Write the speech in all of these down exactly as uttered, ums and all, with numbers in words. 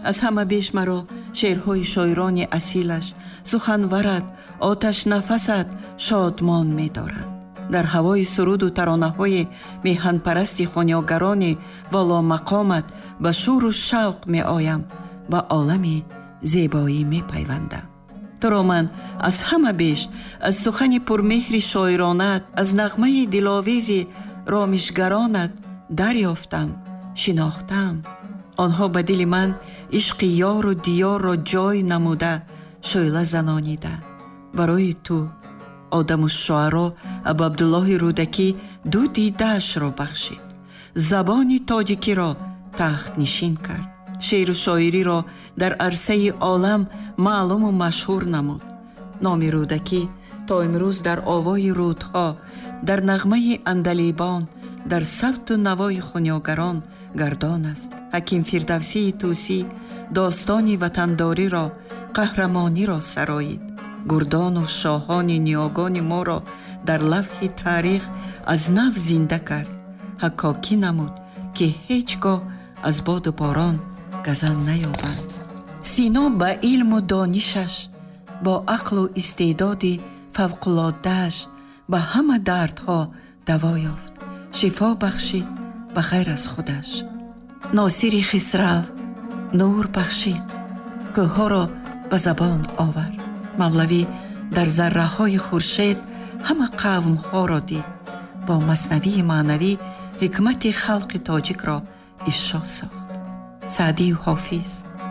аз ҳама беш маро шеърҳои шоирони асилаш, суханварат, оташнафасат шодмон медорад. дар ҳавои суруду таронаҳои меҳанпарасти хонёгарони воломақомат ба шӯру шавқ меоям, ба олами зебоӣ мепайвандам. туро ман аз ҳама беш аз сухани пурмеҳри шоиронат, аз нағмаи диловези ромишгаронат дарёфтам, шинохтам. онҳо ба дили ман ишқи ёру диёрро ҷой намуда шӯъла занонида. барои ту одаму шуаро Абу Абдуллоҳи Рӯдакӣ ду дидаашро бахшид. забони тоҷикиро тахт нишин кард. шеъру шоириро дар арсаи олам маълуму машҳур намуд. номи Рӯдакӣ то имрӯз дар овои рӯдҳо, дар нағмаи андалибон, дар савту навои хунёгарон гардон аст. ҳаким Фирдавсии Тусӣ достони ватандориро, қаҳрамониро сароид. гурдону шоҳони ниёгони моро дар лавҳи таърих аз нав зинда кард. ҳаккокӣ намуд ки ҳеҷ гоҳ аз боду борон газан наёбанд. сино ба илму донишаш, бо ақлу истеъдоди фавқулоддааш ба ҳама дардҳо даво ёфт. шифо бахшид ба ғайр аз худаш. носири хисрав нур бахшид, кӯҳҳоро ба забон овард. мавлавӣ дар зарраҳои хуршед ҳама қавмҳоро дид. бо маснавии маънавӣ ҳикмати халқи тоҷикро ифшо сохт. саъдию ҳофиз,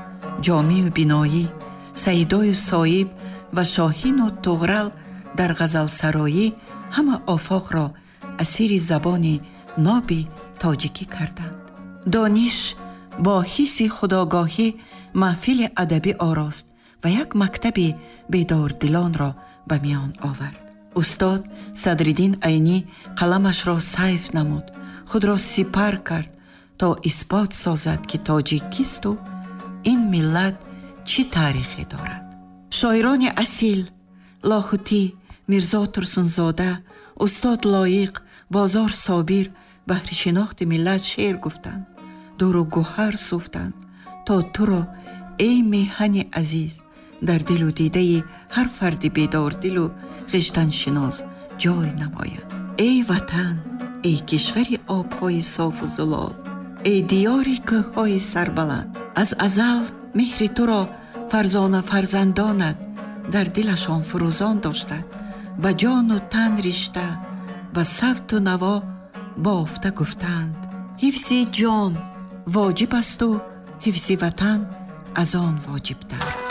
ҷомию биноӣ, саидою соиб ва шоҳину туғрал дар ғазалсароӣ ҳама офоқро асири забони ноби тоҷикӣ карданд. дониш бо ҳисси худогоҳӣ маҳфили адабӣ орост ва як мактаби бедордилонро ба миён овард. устод Садриддин Айнӣ қаламашро сайф намуд, худро сипар кард то исбот созад ки тоҷикисту ин миллат чӣ таърихе дорад. шоирони асил Лоҳутӣ, Мирзо Турсунзода, устод Лоиқ, Бозор Собир баҳри шинохти миллат шеър гуфтанд, дуру гӯҳар суфтанд, то туро эй меҳани азиз дар дилу дидаи ҳар фарди бедордилу хиштаншинос ҷой намояд. эй ватан, эй кишвари обҳои софу зулол, эй диёри кӯҳҳои сарбаланд, аз азал меҳри туро фарзона фарзандонат дар дилашон фурӯзон дошта, ба ҷону тан ришта, ба савту наво бофта гуфтанд. ҳифзи ҷон воҷиб асту ҳифзи ватан аз он воҷибтар.